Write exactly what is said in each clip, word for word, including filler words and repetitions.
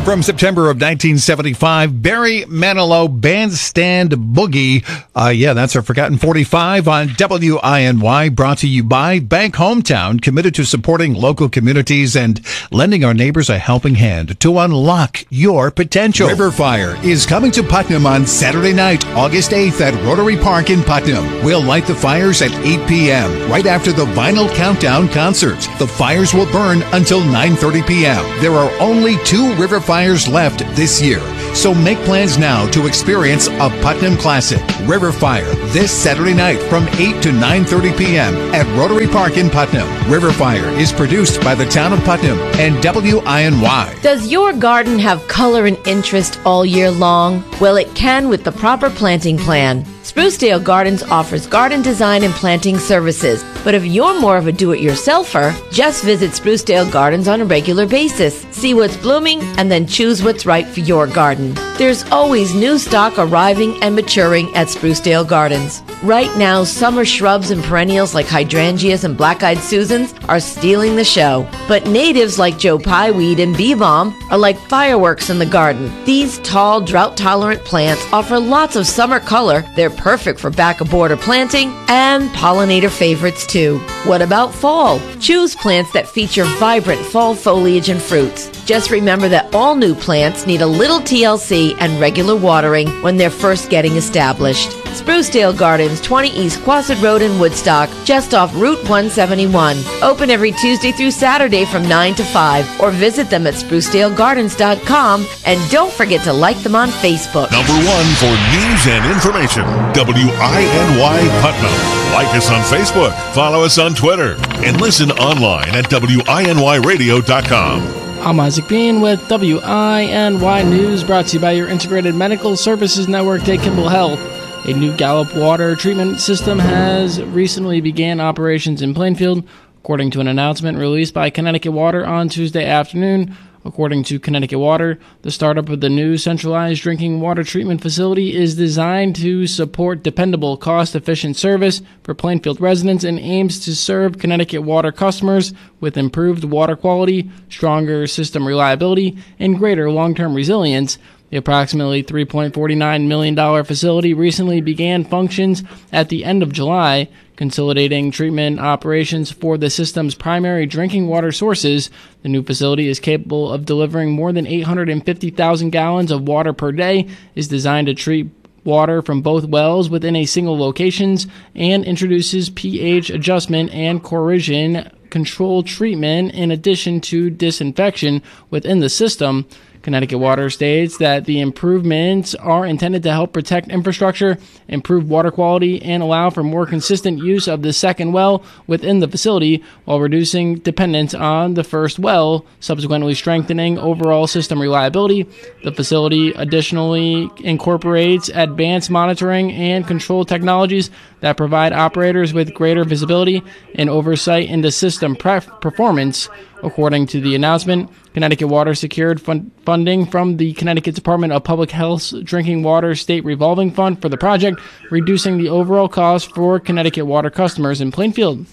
From September of nineteen seventy-five, Barry Manilow Bandstand Boogie. Uh, yeah, that's our Forgotten forty-five on W I N Y, brought to you by Bank Hometown, committed to supporting local communities and lending our neighbors a helping hand to unlock your potential. River Fire is coming to Putnam on Saturday night, August eighth at Rotary Park in Putnam. We'll light the fires at eight p.m. right after the Vinyl Countdown concert. The fires will burn until nine thirty p.m. There are only two River Fires left this year, so make plans now to experience a Putnam classic. River Fire this Saturday night from eight to nine thirty p.m. at Rotary Park in Putnam. River Fire is produced by the town of Putnam and W I N Y. Does your garden have color and interest all year long? Well, it can with the proper planting plan. Sprucedale Gardens offers garden design and planting services. But if you're more of a do-it-yourselfer, just visit Sprucedale Gardens on a regular basis. See what's blooming and then choose what's right for your garden. There's always new stock arriving and maturing at Sprucedale Gardens. Right now, summer shrubs and perennials like hydrangeas and black-eyed Susans are stealing the show. But natives like Joe Pye weed and bee balm are like fireworks in the garden. These tall, drought-tolerant plants offer lots of summer color. They're perfect for back-of-border planting and pollinator favorites too. What about fall? Choose plants that feature vibrant fall foliage and fruits. Just remember that all new plants need a little T L C and regular watering when they're first getting established. Sprucedale Gardens, twenty East Quasit Road in Woodstock, just off Route one seventy-one. Open every Tuesday through Saturday from nine to five, or visit them at sprucedale gardens dot com, and don't forget to like them on Facebook. Number one for news and information, W I N Y Putnam. Like us on Facebook, follow us on Twitter, and listen online at W I N Y radio dot com. I'm Isaac Bean with W I N Y News, brought to you by your Integrated Medical Services Network, Day Kimball Health. A new Gallup water treatment system has recently began operations in Plainfield, according to an announcement released by Connecticut Water on Tuesday afternoon. According to Connecticut Water, the startup of the new centralized drinking water treatment facility is designed to support dependable, cost-efficient service for Plainfield residents and aims to serve Connecticut Water customers with improved water quality, stronger system reliability, and greater long-term resilience. The approximately three point four nine million dollars facility recently began functions at the end of July, consolidating treatment operations for the system's primary drinking water sources. The new facility is capable of delivering more than eight hundred fifty thousand gallons of water per day, is designed to treat water from both wells within a single locations, and introduces pH adjustment and corrosion control treatment in addition to disinfection within the system. Connecticut Water states that the improvements are intended to help protect infrastructure, improve water quality, and allow for more consistent use of the second well within the facility while reducing dependence on the first well, subsequently strengthening overall system reliability. The facility additionally incorporates advanced monitoring and control technologies that provide operators with greater visibility and oversight into system pref- performance. According to the announcement, Connecticut Water secured fund- funding from the Connecticut Department of Public Health's Drinking Water State Revolving Fund for the project, reducing the overall cost for Connecticut Water customers in Plainfield.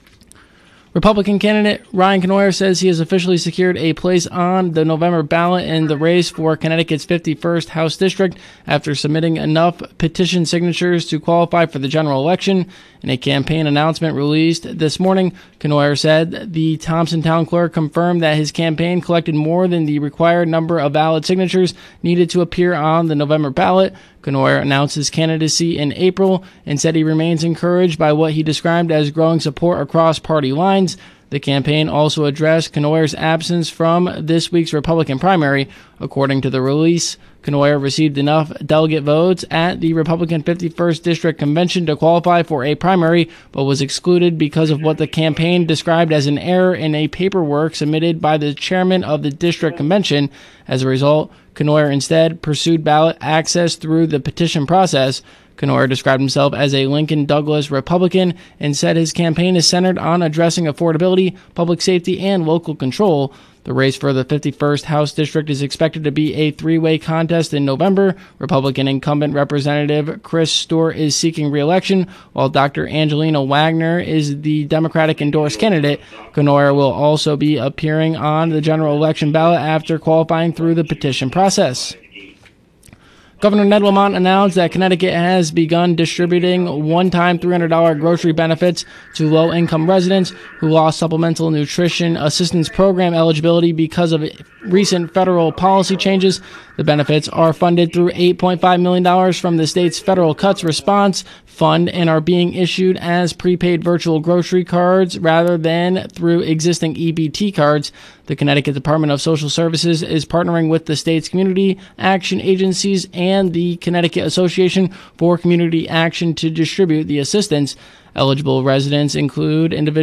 Republican candidate Ryan Knoyer says he has officially secured a place on the November ballot in the race for Connecticut's fifty-first House District after submitting enough petition signatures to qualify for the general election. In a campaign announcement released this morning, Knoyer said the Thompson Town Clerk confirmed that his campaign collected more than the required number of valid signatures needed to appear on the November ballot. Knoyer announced his candidacy in April and said he remains encouraged by what he described as growing support across party lines. The campaign also addressed Knoyer's absence from this week's Republican primary. According to the release, Knoyer received enough delegate votes at the Republican fifty-first District Convention to qualify for a primary, but was excluded because of what the campaign described as an error in a paperwork submitted by the chairman of the District Convention. As a result, Knoyer instead pursued ballot access through the petition process. Kenora described himself as a Lincoln Douglas Republican and said his campaign is centered on addressing affordability, public safety, and local control. The race for the fifty-first House District is expected to be a three-way contest in November. Republican incumbent Representative Chris Stewart is seeking re-election, while Doctor Angelina Wagner is the Democratic-endorsed candidate. Kenora will also be appearing on the general election ballot after qualifying through the petition process. Governor Ned Lamont announced that Connecticut has begun distributing one-time three hundred dollars grocery benefits to low-income residents who lost Supplemental Nutrition Assistance Program eligibility because of recent federal policy changes. The benefits are funded through eight point five million dollars from the state's Federal Cuts Response Fund and are being issued as prepaid virtual grocery cards rather than through existing E B T cards. The Connecticut Department of Social Services is partnering with the state's community action agencies and the Connecticut Association for Community Action to distribute the assistance. Eligible residents include individuals